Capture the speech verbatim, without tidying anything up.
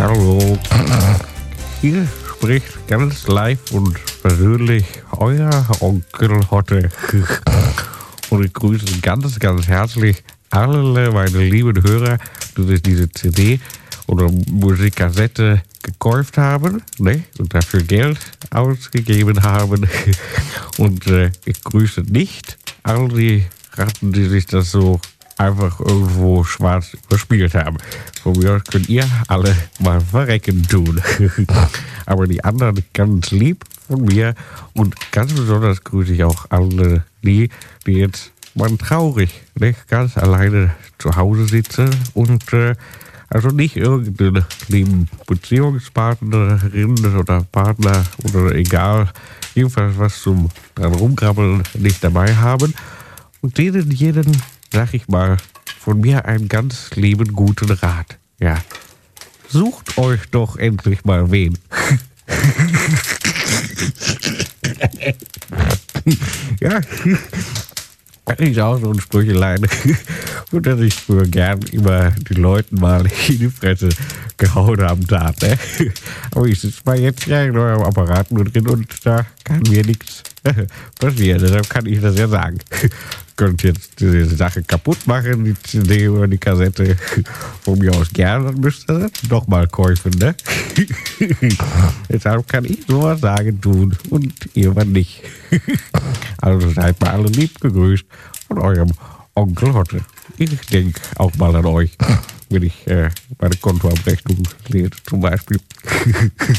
Hallo. Hier spricht ganz live und persönlich euer Onkel Hotte. Und ich grüße ganz, ganz herzlich alle meine lieben Hörer, die sich diese C D oder Musikkassette gekauft haben, ne? Und dafür Geld ausgegeben haben. Und äh, ich grüße nicht all die Ratten, die sich das so einfach irgendwo schwarz überspielt haben. Von mir aus könnt ihr alle mal verrecken tun. Aber die anderen ganz lieb von mir. Und ganz besonders grüße ich auch alle die, die jetzt mal traurig, nicht ganz alleine zu Hause sitzen und äh, also nicht irgendeine lieben Beziehungspartnerin oder Partner oder egal, jedenfalls was zum dran rumkrabbeln nicht dabei haben. Und denen jeden, sag ich mal, von mir einen ganz lieben guten Rat. Ja, sucht euch doch endlich mal wen. Ja, das ist auch so ein Sprüchelein. Und dass ich früher gern immer die Leuten mal in die Fresse gehauen haben tat. Ne? Aber ich sitze mal jetzt ja in eurem Apparat nur drin und da kann mir nichts passieren. Deshalb kann ich das ja sagen. Könnt jetzt diese Sache kaputt machen, die C D oder die Kassette. Von mir aus gerne, dann müsst ihr das doch mal kaufen, ne? Deshalb kann ich sowas sagen tun und irgendwann nicht. Also seid mal alle lieb gegrüßt von eurem Onkel Hotte. Ich denke auch mal an euch, wenn ich äh, meine Kontoabrechnung lese zum Beispiel.